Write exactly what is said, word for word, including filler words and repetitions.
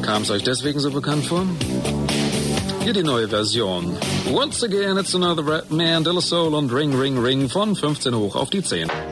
Kam es euch deswegen so bekannt vor? Hier die neue Version. Once again, it's another rap man, De La Soul und Ring, Ring, Ring von fünfzehn hoch auf die zehn.